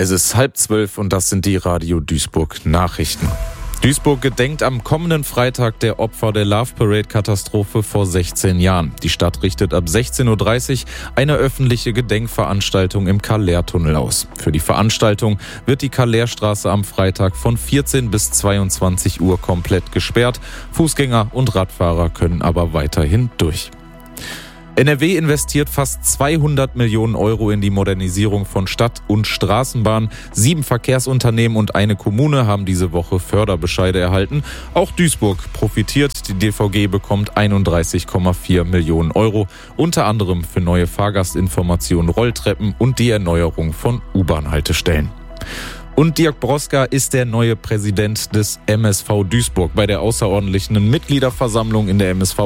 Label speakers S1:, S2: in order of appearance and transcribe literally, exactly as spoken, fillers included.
S1: Es ist halb zwölf und das sind die Radio Duisburg Nachrichten. Duisburg gedenkt am kommenden Freitag der Opfer der Love Parade-Katastrophe vor sechzehn Jahren. Die Stadt richtet ab sechzehn Uhr dreißig eine öffentliche Gedenkveranstaltung im Kallertunnel aus. Für die Veranstaltung wird die Kallerstraße am Freitag von vierzehn bis zweiundzwanzig Uhr komplett gesperrt. Fußgänger und Radfahrer können aber weiterhin durch. N R W investiert fast zweihundert Millionen Euro in die Modernisierung von Stadt- und Straßenbahn. Sieben Verkehrsunternehmen und eine Kommune haben diese Woche Förderbescheide erhalten. Auch Duisburg profitiert. Die D V G bekommt einunddreißig Komma vier Millionen Euro, unter anderem für neue Fahrgastinformationen, Rolltreppen und die Erneuerung von U-Bahn-Haltestellen. Und Dirk Broska ist der neue Präsident des M S V Duisburg. Bei der außerordentlichen Mitgliederversammlung in der M S V